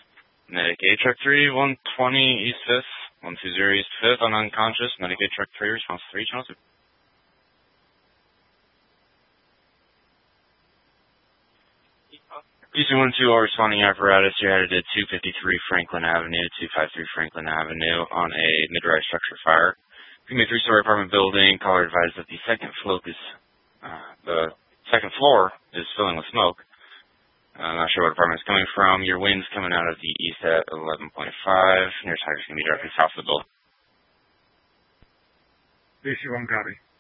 Medicaid truck 3, 120 East 5th, 120 East 5th on unconscious. Medicaid truck 3, response 3, channel 2. PC-12, all responding apparatus, you're headed to 253 Franklin Avenue, 253 Franklin Avenue on a mid-rise structure fire. It's going to be a 3-story apartment building. Caller advised that the second floor is filling with smoke. I'm not sure what apartment it's coming from. Your wind's coming out of the east at 11.5. Nearest highway is going to be directly south of the building. DC-1, copy.